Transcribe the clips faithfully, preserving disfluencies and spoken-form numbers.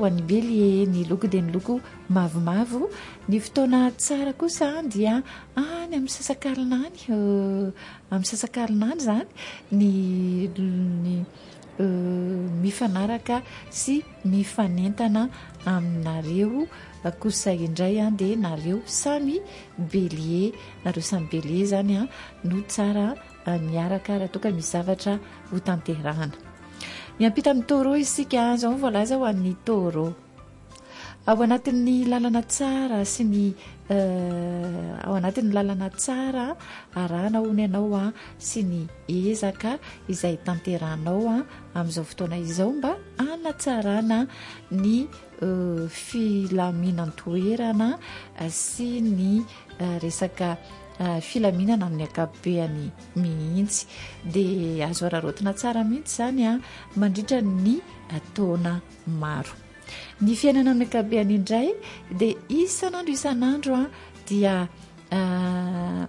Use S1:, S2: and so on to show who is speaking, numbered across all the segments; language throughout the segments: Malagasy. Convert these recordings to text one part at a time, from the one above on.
S1: ho an'ny bélier ny loko dia ny loko mavomavo. Ny fotoana tsara kosa dia any amin'ny sasakalinany amin'ny sasakalinany zany ny ny mifanaraka sy mifanentana aminareo kosa indray a dia nareo samy bélier nareo samy bélier zany a no tsara miaraka raha toka misy zavatra ho tanterahana. Miampita amin'ny taureau isika zao voalaza ho an'ny taureau ao anatin'ny lalana tsara sy ny ao anatin'ny lalana tsara arahana hony ianao a sy ny ezaka izay tanterahanao a amin'izao fotoana izao mba hanatsarana ny filaminan-toerana sy ny resaka filaminana amin'ny akapobeany mihitsy dia azo ararotina tsara mihitsy zany a mandritra ny taona maro. Ny fiainana amin'ny akapobeany indray dia isan'andro isan'andro a dia uh,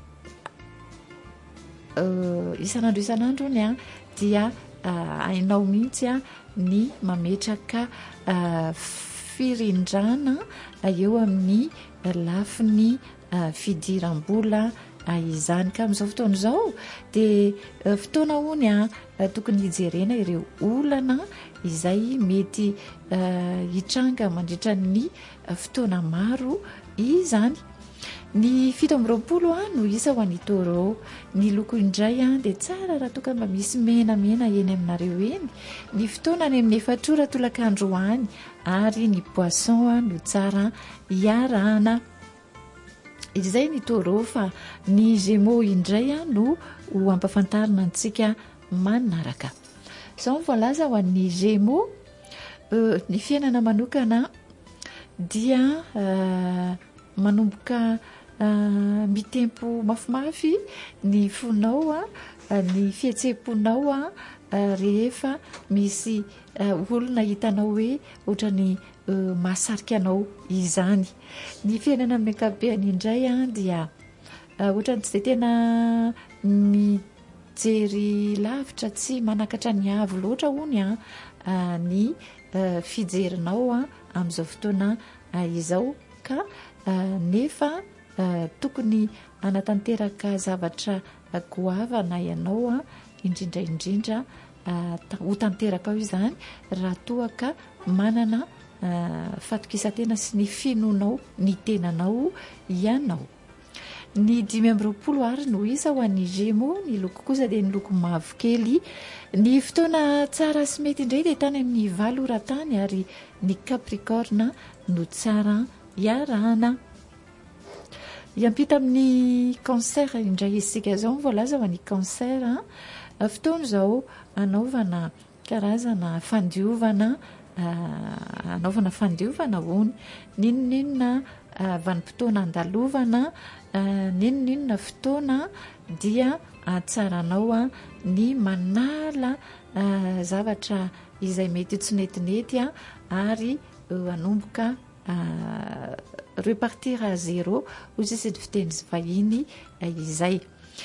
S1: uh, isan'andro isan'andro ny a dia uh, ainao mihitsy a ny mametraka uh, firindrana eo amin'ny lafiny uh, fidiram-bola uh, izany ka amin'izao fotoana izao dia uh, fotoana hony a uh, tokony hijerena ireo olana izay mety uh, hitranga mandritra ny uh, fotoana maro izany. Ny fito amby roapolo a no isa ho an'ny taureau. Ny loko indray a dia tsara raha toka mba misy menamena eny aminareo eny. Ny fotoana any amin'ny efatrora tolakandro any ary ny poisson a no tsara iarahana. Izay ny taureau fa ny gémeaux indray a no ho ampafantarina antsika manaraka. Zao voalaza ho an'ny gémeaux uh, ny fiainana manokana dia uh, manomboka uh, mitempo mafimafy ny fonao a uh, ny fihetseponao a uh, rehefa misy uh, olona hitanao hoe ohatra ny uh, mahasarika anao izany. Ny fiainana amin'ny akapobeany indray a dia uh, ohatra ny tsy dia tena mijery lavitra tsy manakatra ny avo loatra hony a uh, ny uh, fijerinao a amin'izao fotoana uh, izao ka Uh, nefa uh, tokony anatanteraka zavatra uh, goavana ianao a indrindra indrindra uh, ho tanteraka ao izany raha toaka manana uh, fatokisantena sy ny finonao ny tenanao ianao. Ny dimy amby roapolo ary no isa ho an'ny gémeaux. Ny loko kosa dia ny loko mavokely. Ny fotoana tsara sy mety indray dia tany amin'ny valo oratany ary ny capricorne no tsara iarahana. Iampita amin'ny cancer indray isika zao voalaza ho an'ny cancer a fotoana izao anaovana karazana fandiovana uh, anaovana fandiovana hony ninoninona uh, vanim-potoana andalovana uh, ninoninona fotoana dia atsaranao a ny manala uh, zavatra izay mety tsy netinety a ary uh, anomboka Uh, repartir à zéro ozy sy fiteny vahiny uh, izay.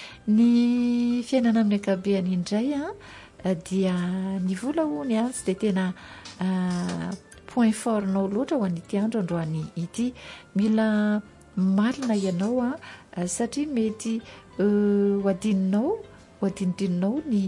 S1: Ny fiainana amin'ny akapobeany indray a uh, dia ny vola hony a tsy dia tena uh, point fortnao loatra ho an'ity andro androany ity. Mila malina ianao a uh, satria mety uh, ho adininao ho adinodinonao ny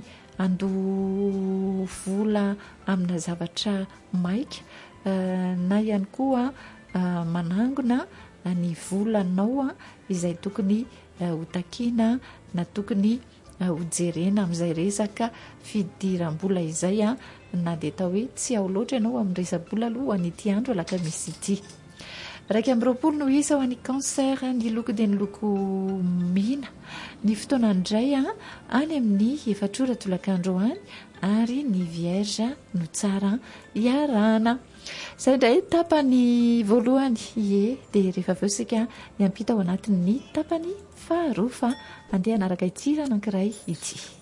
S1: ando vola amina zavatra maika Uh, na ihany koa uh, manangona uh, ny volanao uh, izay tokony uh, ho takiana na tokony uh, ho jerena amin'izay resaka fidiram-bola izay uh, na dia tao hoe tsy ao loatra ianao amin'ny resa-bola aloha an'ity andro alaka misy ity. Raiky amby roapolo no isa ho an'ny cancer. Ny loko dia ny loko mena. Ny fotoana indray a any amin'ny efatrora tolakandro any ary ny vierge no tsara iarahana. Izay indray tapany voalohany ie dia rehefa aveo sika miampita ao anatin'ny tapany faharoa fa andeha anaraka ity raha anankiray ity.